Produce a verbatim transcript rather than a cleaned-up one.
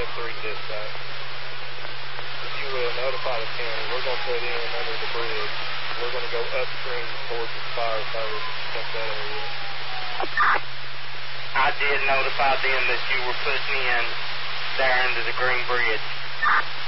three dispatch. If you will, notify the county. We're going to put in under the bridge. We're going to go upstream towards the fire service and check that area. I did notify them that you were putting in there under the Green Bridge.